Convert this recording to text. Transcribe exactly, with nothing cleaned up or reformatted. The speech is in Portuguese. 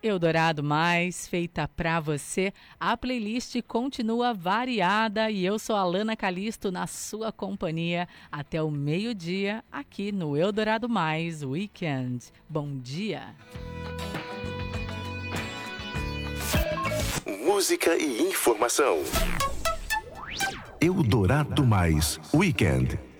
Eldorado Mais, feita pra você. A playlist continua variada e eu sou a Lana Calisto na sua companhia até o meio-dia aqui no Eldorado Mais Weekend. Bom dia! Música e informação. Eldorado Mais Weekend.